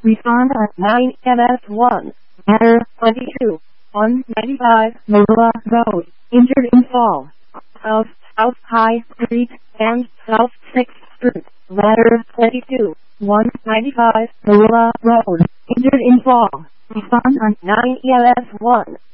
Respond on 9 MS1. Matter 22. 195 Marilla Road. Injured in fall. South High Street and South 6th Street. Matter 22. 195 Marilla Road. Injured in fall. Respond on 9 MS1.